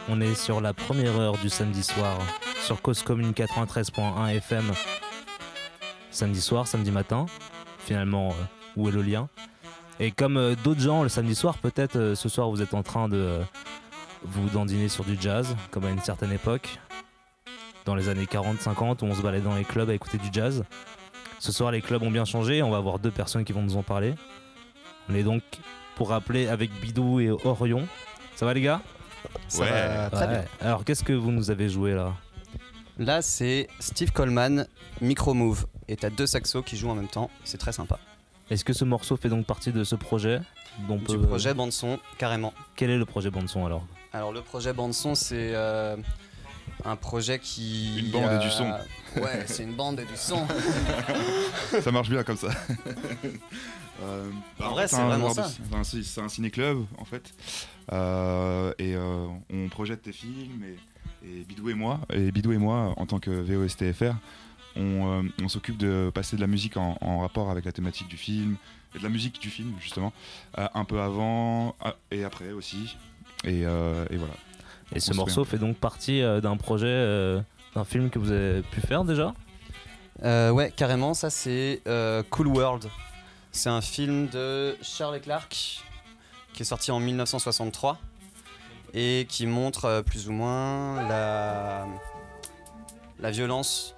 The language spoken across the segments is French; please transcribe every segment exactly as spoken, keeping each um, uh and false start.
On est sur la première heure du samedi soir sur Cause Commune quatre-vingt-treize point un F M. Samedi soir, samedi matin. Finalement, euh, où est le lien? Et comme euh, d'autres gens le samedi soir, peut-être euh, ce soir vous êtes en train de euh, vous dandiner sur du jazz, comme à une certaine époque, dans les années quarante cinquante, où on se baladait dans les clubs à écouter du jazz. Ce soir, les clubs ont bien changé. On va avoir deux personnes qui vont nous en parler. On est donc, pour rappeler, avec Bidou et Orion. Ça va les gars? Ça ouais. va très ouais. bien. Alors, qu'est-ce que vous nous avez joué là? Là, c'est Steve Coleman, Micro Move. Et t'as deux saxos qui jouent en même temps. C'est très sympa. Est-ce que ce morceau fait donc partie de ce projet dont Du peut... projet bande-son, carrément. Quel est le projet bande-son alors? Alors, le projet bande-son, c'est euh, un projet qui... Une bande euh, et du son. Ouais, c'est une bande et du son. Ça marche bien comme ça. euh, bah, en, en vrai, fait, c'est un, vraiment un, ça. C'est un, c'est un ciné-club, en fait. Euh, et euh, on projette des films, et, et Bidou et moi, et Bidou et moi, en tant que V O S T F R, on, euh, on s'occupe de passer de la musique en, en rapport avec la thématique du film, et de la musique du film, justement, euh, un peu avant et après aussi. Et, euh, et voilà. Et ce morceau fait donc partie euh, d'un projet, euh, d'un film que vous avez pu faire déjà? euh, Ouais, carrément, ça c'est euh, Cool World. C'est un film de Charles Clark qui est sorti en mille neuf cent soixante-trois et qui montre euh, plus ou moins la, la violence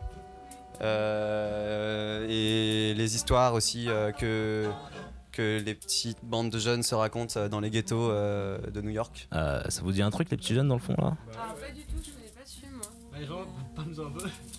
euh, et les histoires aussi euh, que... que les petites bandes de jeunes se racontent dans les ghettos euh, de New York. Euh, ça vous dit un truc les petits jeunes dans le fond là? Ah, pas du tout, je connais pas ce film moi. Bah, genre, parle-nous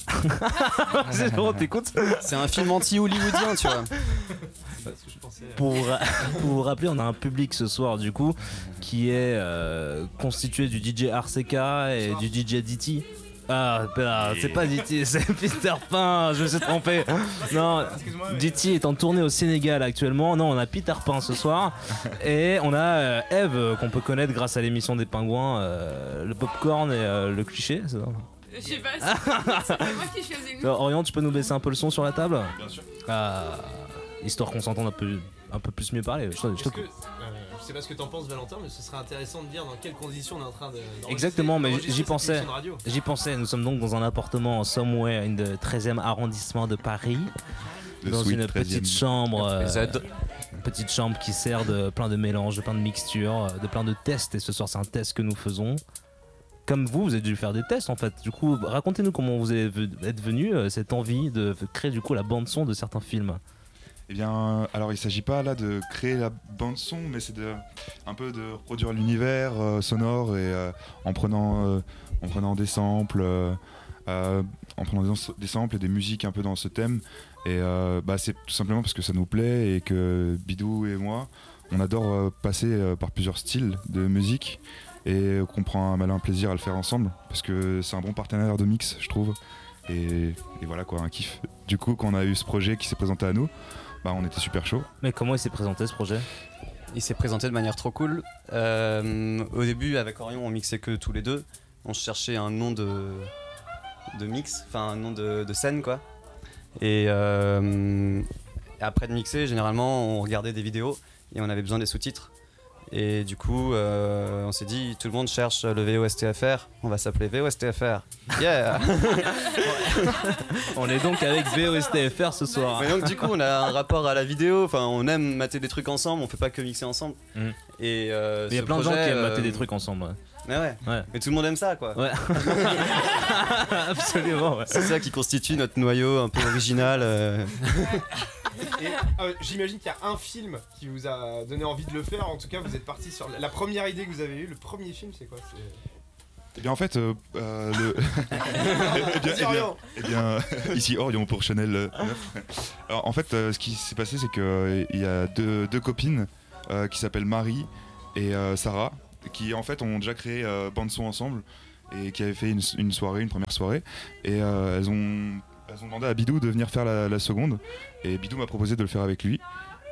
un peu. C'est bon, t'écoutes? C'est un film anti-hollywoodien, tu vois. Parce que je pensais, euh... Pour, pour vous rappeler, on a un public ce soir du coup qui est euh, constitué du D J R C K et du D J D T. Ah, bah, c'est pas D T, c'est Peter Pan, je me suis trompé. Non, D T est en tournée au Sénégal actuellement. Non, on a Peter Pan ce soir. Et on a euh, Eve, qu'on peut connaître grâce à l'émission des Pingouins, euh, le popcorn et euh, le cliché. C'est ça. Je sais pas, c'est moi qui choisis le nom. Orion, tu peux nous baisser un peu le son sur la table? Bien sûr. Ah, histoire qu'on s'entende un peu, un peu plus mieux parler. Je, je, je, que, euh, je sais pas ce que t'en penses, Valentin, mais ce serait intéressant de dire dans quelles conditions on est en train de. Exactement, mais j'y pensais. J'y pensais. Nous sommes donc dans un appartement somewhere in the treizième arrondissement de Paris, le dans une treizième. petite chambre, euh, Z. une petite chambre qui sert de plein de mélanges, de plein de mixtures, de plein de tests. Et ce soir, c'est un test que nous faisons. Comme vous, vous avez dû faire des tests en fait. Du coup, racontez-nous comment vous êtes venu euh, cette envie de créer du coup la bande son de certains films. Eh bien, alors il s'agit pas là de créer la bande son, mais c'est de un peu de reproduire l'univers euh, sonore et euh, en prenant euh, en prenant des samples, euh, euh, en prenant des, des samples et des musiques un peu dans ce thème. Et euh, bah c'est tout simplement parce que ça nous plaît et que Bidou et moi, on adore euh, passer euh, par plusieurs styles de musique et qu'on prend un malin plaisir à le faire ensemble parce que c'est un bon partenaire de mix, je trouve. Et, et voilà quoi, un kiff. Du coup, quand on a eu ce projet qui s'est présenté à nous, bah on était super chaud. Mais comment il s'est présenté ce projet? Il s'est présenté de manière trop cool. Euh, au début, avec Orion, on mixait que tous les deux. On cherchait un nom de, de mix, enfin un nom de, de scène quoi. Et euh, après de mixer, généralement, on regardait des vidéos et on avait besoin des sous-titres. Et du coup, euh, on s'est dit, tout le monde cherche le V O S T F R, on va s'appeler V O S T F R. Yeah. On est donc avec V O S T F R ce soir. Mais donc du coup, on a un rapport à la vidéo. Enfin, on aime mater des trucs ensemble. On fait pas que mixer ensemble. Mmh. Et euh, il y a ce plein projet, de gens qui aiment euh... mater des trucs ensemble. Ouais. Mais ouais. ouais. Mais tout le monde aime ça, quoi. Ouais. Absolument. Ouais. C'est ça qui constitue notre noyau un peu original. Euh... Et euh, j'imagine qu'il y a un film qui vous a donné envie de le faire. En tout cas, vous êtes parti sur la première idée que vous avez eue. Le premier film, c'est quoi? C'est... Eh bien en fait, euh, euh, le... eh, bien, eh, bien, eh bien, ici Orion pour Chanel neuf. Alors en fait, euh, ce qui s'est passé, c'est qu'il euh, y a deux, deux copines euh, qui s'appellent Marie et euh, Sarah, qui en fait ont déjà créé euh, bande son ensemble et qui avaient fait une, une soirée, une première soirée, et euh, elles ont elles ont demandé à Bidou de venir faire la, la seconde, et Bidou m'a proposé de le faire avec lui.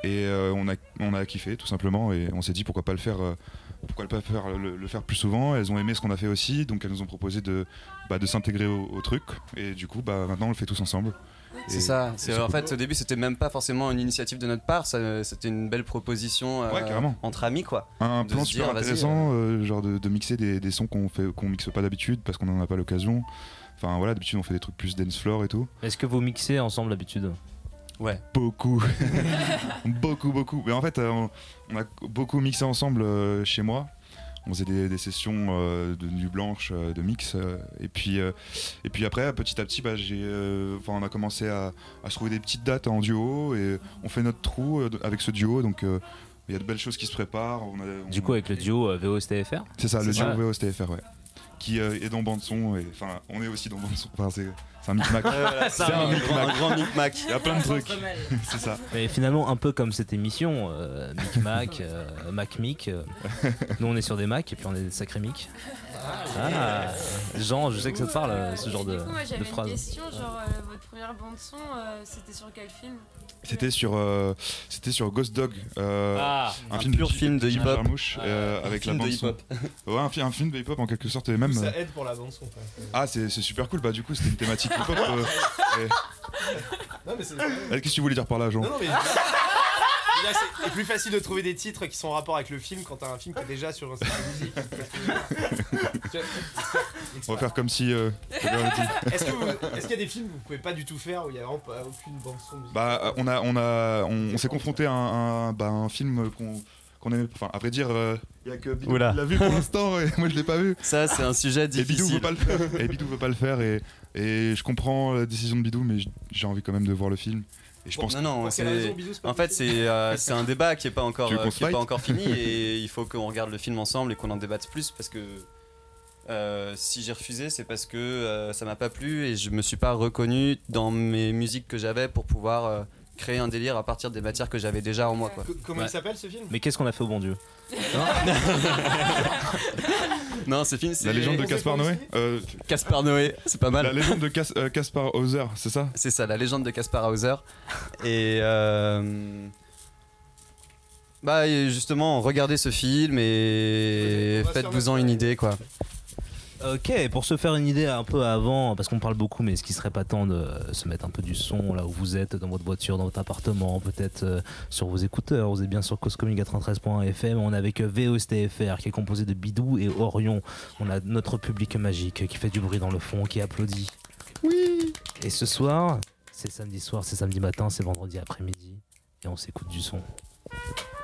Et euh, on, a, on a kiffé tout simplement et on s'est dit pourquoi pas le faire, euh, pourquoi pas faire, le, le faire plus souvent. Elles ont aimé ce qu'on a fait aussi, donc elles nous ont proposé de, bah, de s'intégrer au, au truc. Et du coup, bah, maintenant on le fait tous ensemble. C'est Et- ça. et C'est, c'est en cool. fait, au début, c'était même pas forcément une initiative de notre part. Ça, c'était une belle proposition euh, Ouais, carrément. entre amis, quoi. Un de plan se super dire, vas-y, intéressant, euh, genre de, de mixer des, des sons qu'on fait, qu'on mixe pas d'habitude parce qu'on en a pas l'occasion. Enfin voilà, d'habitude on fait des trucs plus dance floor et tout. Est-ce que vous mixez ensemble d'habitude? Ouais. Beaucoup, beaucoup, beaucoup. Mais en fait, euh, on, on a beaucoup mixé ensemble euh, chez moi. On faisait des, des sessions euh, de nuit blanche, euh, de mix. euh, et, puis, euh, et puis après, petit à petit, bah, j'ai, euh, enfin, on a commencé à, à se trouver des petites dates en duo. Et on fait notre trou euh, avec ce duo. Donc il y a de belles choses qui se préparent. On a- on- Du coup, avec le duo euh, V O S T F R? C'est ça, le C'est duo ça. V O S T F R, ouais. Qui euh, est dans bande son. Et enfin, on est aussi dans bande son. Enfin, c'est, c'est un micmac. Ouais, voilà, C'est c'est un un, micmac. grand, un grand micmac. Il y a plein de trucs. C'est ça. Mais finalement, un peu comme cette émission, euh, Mic Mac, euh, Mac Mic. euh, nous, on est sur des Mac et puis on est des sacrés Mic. Ah, Jean, je sais que ça te parle, euh, ce genre de, Du coup, moi de j'avais une phrase. question, genre euh, votre première bande son, euh, c'était sur quel film? C'était sur, euh, c'était sur Ghost Dog. euh, Ah, un pur film de Jim hip-hop. Jarmusch, euh, Un avec film la de bande son. hip-hop. Ouais, un, fi- un film de hip-hop en quelque sorte. Et même. Ça euh, aide pour la bande son. quoi. Ah, c'est, c'est super cool. Bah, du coup, c'était une thématique hip-hop. euh, et- Non, mais c'est. Euh, Qu'est-ce que tu voulais dire par là, Jean? Non, non, mais. Là, c'est c'est plus facile de trouver des titres qui sont en rapport avec le film quand t'as un film qui est déjà sur un site de musique. Tu vois, On va faire comme si. euh, j'avais rien dit. Est-ce que vous- est-ce qu'il y a des films que vous pouvez pas du tout faire où il y a vraiment pas aucune bande son musicale? Bah, euh, on a, on a, on, on s'est confronté à un, un- bah, un film qu'on, qu'on aimait. Enfin, à vrai dire, euh, il y a que Bidou Oula. qui l'a vu pour l'instant. Et moi, je l'ai pas vu. Ça, c'est un sujet Et Bidou difficile. veut pas le faire. Et Bidou veut pas le faire. Et, et je comprends la décision de Bidou, mais j- j'ai envie quand même de voir le film. Et je Bon, pense. Non, non, Pour quelle raison, c'est. Bisous, c'est pas En fait, possible c'est euh, c'est un débat qui est pas encore, Tu veux qu'on euh, se qui est pas fight encore fini et il faut qu'on regarde le film ensemble et qu'on en débatte plus parce que euh, si j'ai refusé, c'est parce que euh, ça m'a pas plu et je me suis pas reconnu dans mes musiques que j'avais pour pouvoir euh, créer un délire à partir des matières que j'avais déjà en moi, quoi. Co- Comment Ouais. il s'appelle ce film? mais qu'est-ce qu'on a fait au bon Dieu? Non, ce film, c'est La légende de On Caspar fait Noé. pas Euh, Caspar Noé, c'est pas mal. La légende de Cas- euh, Caspar Hauser, c'est ça? C'est ça, la légende de Caspar Hauser. Et euh, bah et justement, regardez ce film et On va se faites-vous-en faire une notre- idée, quoi. Ok, pour se faire une idée un peu avant, parce qu'on parle beaucoup, mais est-ce qu'il serait pas temps de se mettre un peu du son là où vous êtes, dans votre voiture, dans votre appartement, peut-être euh, sur vos écouteurs? Vous êtes bien sur Cause Commune quatre-vingt-treize point un F M. On est avec euh, V O S T F R qui est composé de Bidou et Orion. On a notre public magique qui fait du bruit dans le fond, qui applaudit. Oui. Et ce soir, c'est samedi soir, c'est samedi matin, c'est vendredi après-midi, et on s'écoute du son.